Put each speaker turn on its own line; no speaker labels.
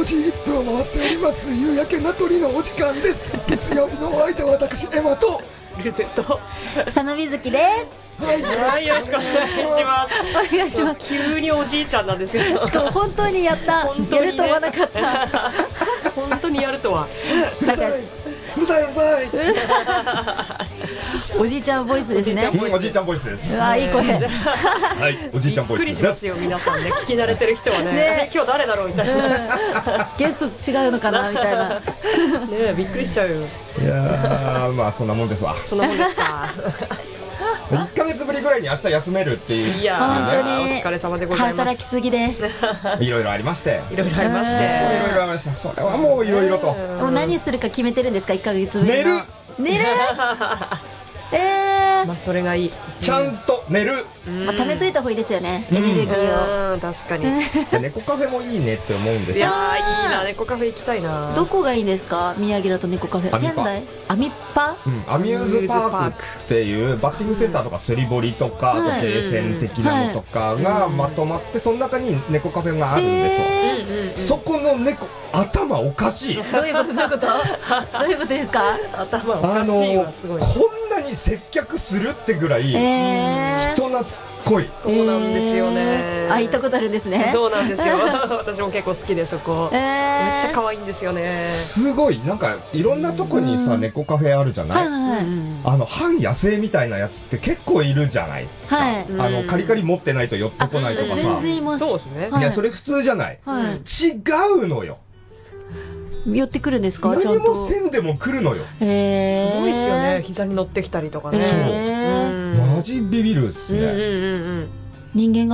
5時1分を回っております夕焼け名取のお時間です。月曜日のお相手は私エマと
ルゼット
佐野瑞希です。
はい、よろしくお願いします。
お願いします。
急におじいちゃんなんですよ。
しかも本当にやった。
本当にね、
やると思わなかった
本当にやるとは。
うるさいうるさい
おじいちゃんボイスですね。
おじいちゃんボイスです。
うわ、いい声
はい、おじいちゃんボイスです。
びっくりしますよ、皆さんね、聞き慣れてる人はね、今日誰だろうみたいな、
ゲスト違うのかなみたいなね。
びっくりしちゃうよ。
いやー、まあそんなもんですわ。
そんなもんですか。
1ヶ月ぶりぐらいに明日休めるっていう。
いやー、お疲れ様でございます。
働きすぎです。
いろいろありまして。
いろいろありまして。
いろいろありました。それはもういろいろと。
もう何するか決めてるんですか、1ヶ月ぶりの。寝る
まあそれがいい。
ちゃんと寝る。
まあ貯めといた方がいいですよね、エネルギーを。
確かに。
猫カフェもいいねって思うんですよ。
いやー、いいな、猫カフェ行きたいな。
どこがいいんですか、宮城だと猫カフェ。仙台アミッパ、
アミューズパークっていうバッティングセンターとか釣り堀とかゲーセン的なのとかがまとまって、その中に猫カフェがあるんですよ。そこの猫頭おかしい。
どういうことどういうことどういうことですか。
頭おかしいわ、すごい。
こんなに接客するってぐらい人懐っこい。
そうなんですよね。
あ、行ったことあるんですね。
そうなんですよ。私も結構好きで、そこめっちゃ可愛いんですよね。
すごい、なんかいろんなとこにさ、猫カフェあるじゃない。半野生みたいなやつって結構いるじゃないですか。カリカリ持ってないと寄ってこないとかさ。
全然います。
そうですね。
いや、それ普通じゃない。違うのよ。
寄ってくるんですか、ちゃんと。
何もせんでも来るのよ。
すごいですよね。膝に乗ってきたりとかね。
そう。マジビビるっすね。
人間が